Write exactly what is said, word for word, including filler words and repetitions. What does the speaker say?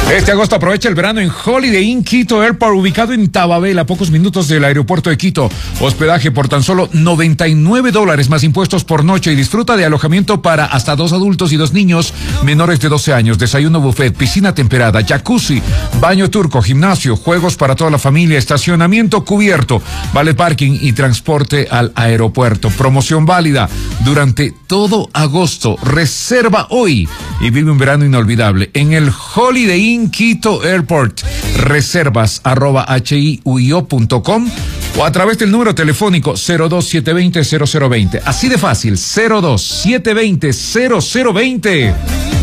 Este agosto aprovecha el verano en Holiday Inn Quito Airport, ubicado en Tababela, a pocos minutos del aeropuerto de Quito. Hospedaje por tan solo noventa y nueve dólares más impuestos por noche y disfruta de alojamiento para hasta dos adultos y dos niños menores de doce años, desayuno buffet, piscina temperada, jacuzzi, baño turco, gimnasio, juegos para toda la familia, estacionamiento cubierto, vale parking y transporte al aeropuerto. Promoción válida durante todo agosto. Reserva hoy y vive un verano inolvidable en el Holiday Inn Quito Airport. Reservas arroba hiuio punto com o a través del número telefónico cero dos siete dos cero cero cero dos cero. Así de fácil, cero dos siete dos cero cero dos cero.